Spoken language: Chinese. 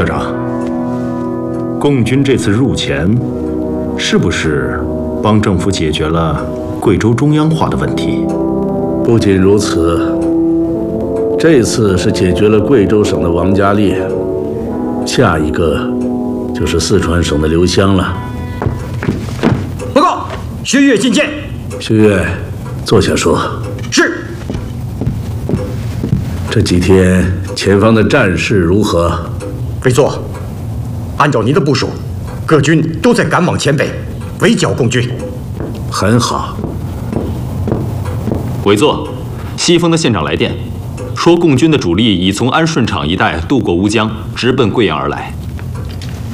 校长，共军这次入黔，是不是帮政府解决了贵州中央化的问题？ 不仅如此，这次是解决了贵州省的王家烈，下一个就是四川省的刘湘了。 报告，薛岳觐见。 薛岳，坐下说。 是。 这几天前方的战事如何？ 委座，按照您的部署，各军都在赶往黔北，围剿共军。 很好。 委座，西丰的县长来电，说共军的主力已从安顺场一带渡过乌江，直奔贵阳而来。